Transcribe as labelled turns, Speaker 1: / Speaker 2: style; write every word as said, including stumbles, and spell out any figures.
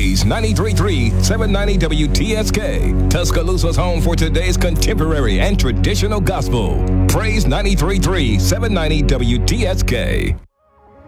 Speaker 1: Praise ninety-three point three, seven ninety W T S K, Tuscaloosa's home for today's contemporary and traditional gospel. Praise ninety-three point three, seven ninety W T S K.